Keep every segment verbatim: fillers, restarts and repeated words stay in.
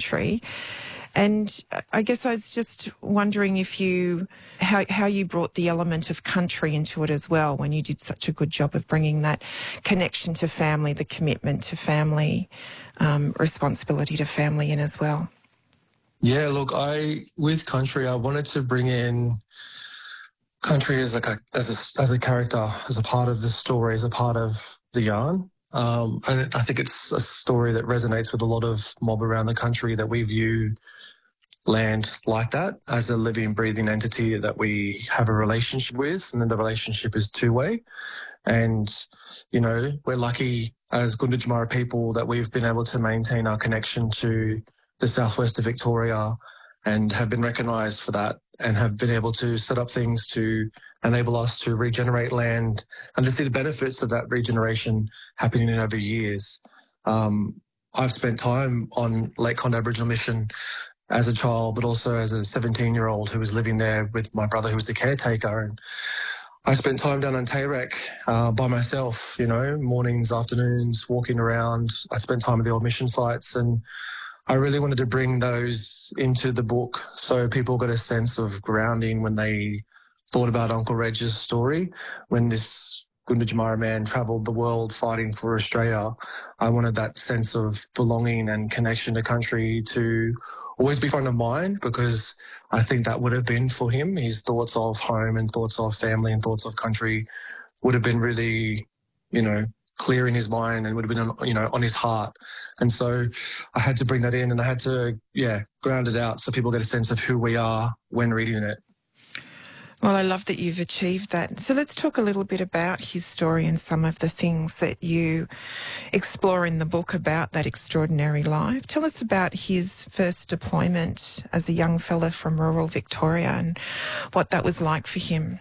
country. And I guess I was just wondering if you, how, how you brought the element of country into it as well when you did such a good job of bringing that connection to family, the commitment to family, um, responsibility to family in as well. Yeah, look, I, with country, I wanted to bring in country as like a, as a, as a character, as a part of the story, as a part of the yarn. Um, and I think it's a story that resonates with a lot of mob around the country, that we view land like that, as a living, breathing entity that we have a relationship with, and then the relationship is two-way. And, you know, we're lucky as Gunditjmara people that we've been able to maintain our connection to the southwest of Victoria and have been recognised for that, and have been able to set up things to enable us to regenerate land and to see the benefits of that regeneration happening in over years. Um, I've spent time on Lake Condah Aboriginal Mission as a child, but also as a seventeen-year-old who was living there with my brother, who was the caretaker. And I spent time down on Tayrek uh, by myself, you know, mornings, afternoons, walking around. I spent time at the old mission sites, and I really wanted to bring those into the book so people got a sense of grounding when they thought about Uncle Reg's story. When this Gunditjmara man travelled the world fighting for Australia, I wanted that sense of belonging and connection to country to always be front of mind, because I think that would have been for him. His thoughts of home and thoughts of family and thoughts of country would have been really, you know, clear in his mind, and would have been, on, you know, on his heart. And so I had to bring that in, and I had to, yeah, ground it out so people get a sense of who we are when reading it. Well, I love that you've achieved that. So let's talk a little bit about his story and some of the things that you explore in the book about that extraordinary life. Tell us about his first deployment as a young fella from rural Victoria and what that was like for him.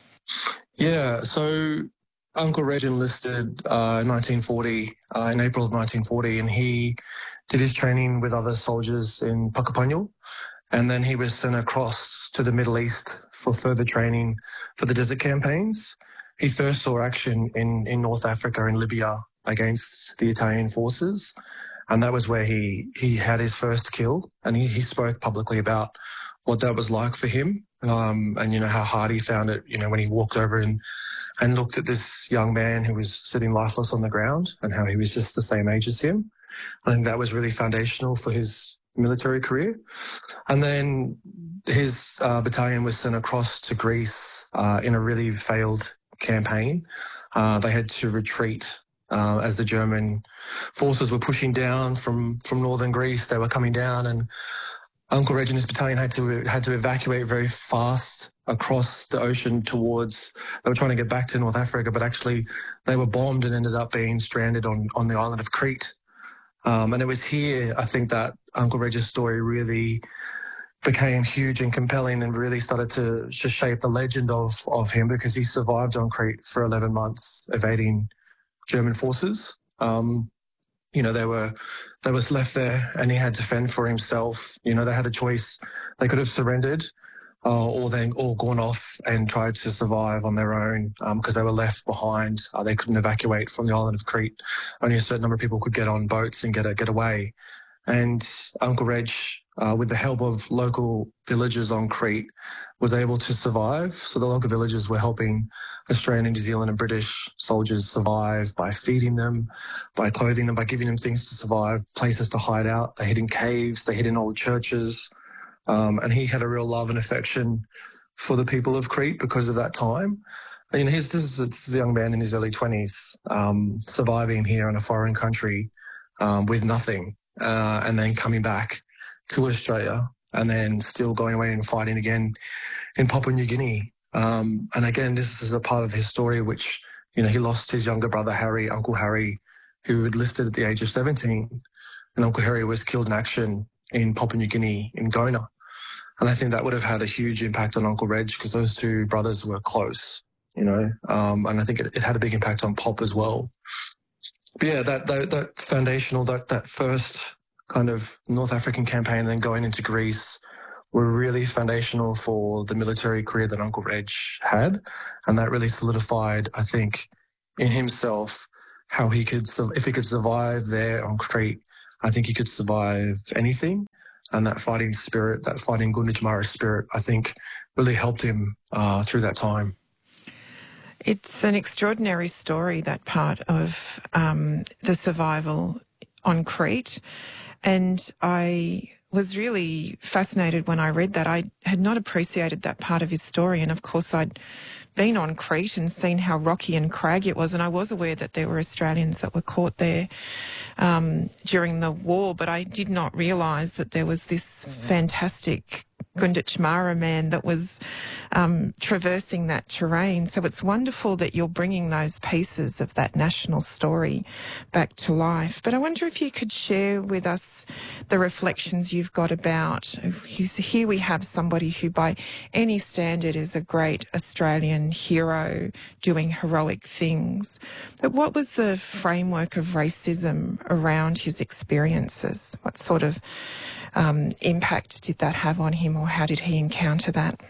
Yeah, so Uncle Reg enlisted uh, in nineteen forty, uh, in April of nineteen forty, and he did his training with other soldiers in Puckapunyal. And then he was sent across to the Middle East for further training for the desert campaigns. He first saw action in, in North Africa, in Libya, against the Italian forces. And that was where he, he had his first kill. And he, he spoke publicly about what that was like for him, um, and, you know, how hard he found it, you know, when he walked over and, and looked at this young man who was sitting lifeless on the ground, and how he was just the same age as him. I think that was really foundational for his military career. And then his uh, battalion was sent across to Greece uh, in a really failed campaign. Uh, they had to retreat uh, as the German forces were pushing down from, from northern Greece. They were coming down, and Uncle Reg and his battalion had to had to evacuate very fast across the ocean towards, they were trying to get back to North Africa, but actually they were bombed and ended up being stranded on, on the island of Crete. Um, and it was here, I think, that Uncle Reg's story really became huge and compelling, and really started to, to shape the legend of, of him, because he survived on Crete for eleven months, evading German forces. Um, you know, they were, they was left there, and he had to fend for himself. You know, they had a choice. They could have surrendered, uh, or then all gone off and tried to survive on their own, because um, they were left behind. Uh, they couldn't evacuate from the island of Crete. Only a certain number of people could get on boats and get a, get away. And Uncle Reg, uh, with the help of local villagers on Crete, was able to survive. So the local villagers were helping Australian and New Zealand and British soldiers survive by feeding them, by clothing them, by giving them things to survive, places to hide out. They hid in caves, they hid in old churches. Um, and he had a real love and affection for the people of Crete because of that time. And, you know, he's, this, is, this is a young man in his early twenties, um, surviving here in a foreign country um, with nothing, uh, and then coming back to Australia, and then still going away and fighting again in Papua New Guinea. Um, and again, this is a part of his story which, you know, he lost his younger brother, Harry, Uncle Harry, who enlisted at the age of seventeen. And Uncle Harry was killed in action in Papua New Guinea, in Gona. And I think that would have had a huge impact on Uncle Reg, because those two brothers were close, you know, um, and I think it, it had a big impact on Pop as well. But yeah, that, that, that foundational, that, that first kind of North African campaign and then going into Greece were really foundational for the military career that Uncle Reg had. And that really solidified, I think, in himself how he could, if he could survive there on Crete, I think he could survive anything. And that fighting spirit, that fighting Gunditjmara spirit, I think really helped him uh, through that time. It's an extraordinary story, that part of um, the survival on Crete. And I was really fascinated when I read that. I had not appreciated that part of his story. And of course, I'd been on Crete and seen how rocky and craggy it was. And I was aware that there were Australians that were caught there um, during the war, but I did not realise that there was this fantastic Gunditjmara man that was um, traversing that terrain. So it's wonderful that you're bringing those pieces of that national story back to life. But I wonder if you could share with us the reflections you've got about, here we have somebody who by any standard is a great Australian hero doing heroic things. But what was the framework of racism around his experiences? What sort of um, impact did that have on him, or how did he encounter that?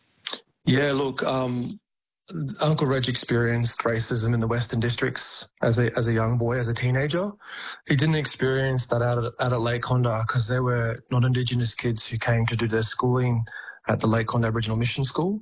Yeah, look, um, Uncle Reg experienced racism in the Western Districts as a as a young boy, as a teenager. He didn't experience that out at, out at Lake Condah because there were non-Indigenous kids who came to do their schooling at the Lake Condah Aboriginal Mission School.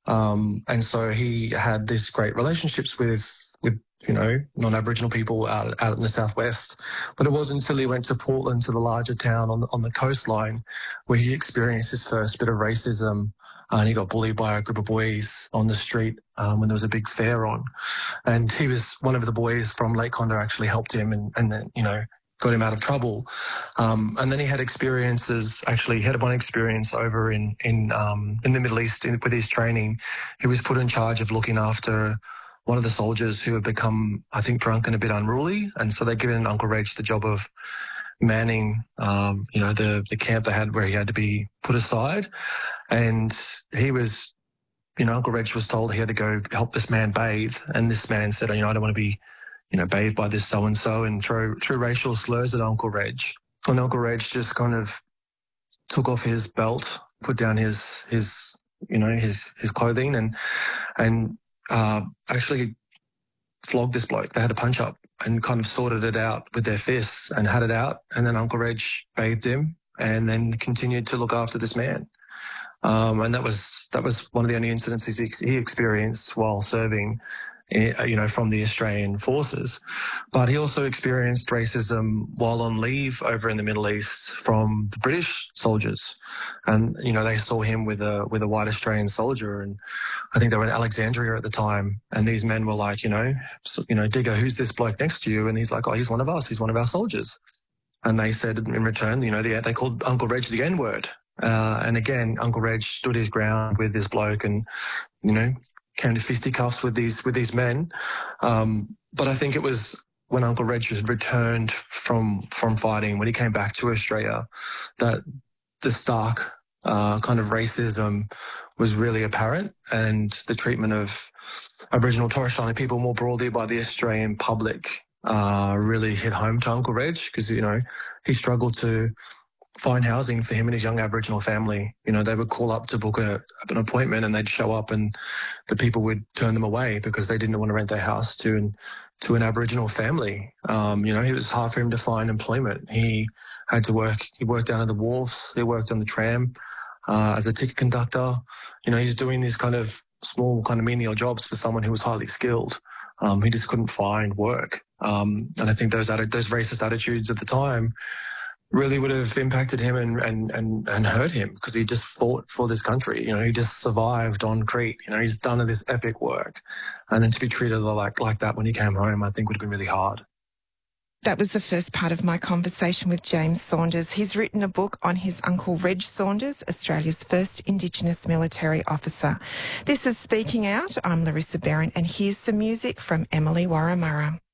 Um, and so he had these great relationships with with you know, non-Aboriginal people out, out in the southwest. But it wasn't until he went to Portland, to the larger town on the, on the coastline, where he experienced his first bit of racism. Uh, and he got bullied by a group of boys on the street um, when there was a big fair on. And he was, one of the boys from Lake Condah actually helped him and, and then, you know, got him out of trouble. Um, and then he had experiences, actually he had one experience over in, in, um, in the Middle East in, with his training. He was put in charge of looking after one of the soldiers who had become, I think, drunk and a bit unruly. And so they'd given Uncle Reg the job of manning, um, you know, the, the camp they had where he had to be put aside. And he was, you know, Uncle Reg was told he had to go help this man bathe. And this man said, you know, I don't want to be, you know, bathed by this so-and-so, and throw, threw racial slurs at Uncle Reg. And Uncle Reg just kind of took off his belt, put down his, his, you know, his, his clothing and, and, uh, actually flogged this bloke. They had a punch up and kind of sorted it out with their fists and had it out. And then Uncle Reg bathed him and then continued to look after this man. Um, and that was, that was one of the only incidences he, he experienced while serving, you know, from the Australian forces. But he also experienced racism while on leave over in the Middle East from the British soldiers. And, you know, they saw him with a, with a white Australian soldier. And I think they were in Alexandria at the time. And these men were like, you know, so, you know, Digger, who's this bloke next to you? And he's like, oh, he's one of us. He's one of our soldiers. And they said in return, you know, they, they called Uncle Reg the N-word. Uh, and again, Uncle Reg stood his ground with this bloke and, you know, came to fisticuffs with these with these men. Um, but I think it was when Uncle Reg had returned from from fighting, when he came back to Australia, that the stark uh, kind of racism was really apparent, and the treatment of Aboriginal Torres Strait Islander people more broadly by the Australian public uh, really hit home to Uncle Reg, because, you know, he struggled to find housing for him and his young Aboriginal family. You know, they would call up to book a, an appointment and they'd show up and the people would turn them away because they didn't want to rent their house to an, to an Aboriginal family. Um, you know, it was hard for him to find employment. He had to work, he worked down at the wharves, he worked on the tram uh, as a ticket conductor. You know, he's doing these kind of small kind of menial jobs for someone who was highly skilled. Um, he just couldn't find work. Um, and I think those, atti- those racist attitudes at the time really would have impacted him and, and, and, and hurt him, because he just fought for this country. You know, he just survived on Crete. You know, he's done this epic work. And then to be treated like, like that when he came home, I think would have been really hard. That was the first part of my conversation with James Saunders. He's written a book on his uncle Reg Saunders, Australia's first Indigenous military officer. This is Speaking Out. I'm Larissa Barron, and here's some music from Emily Warramurra.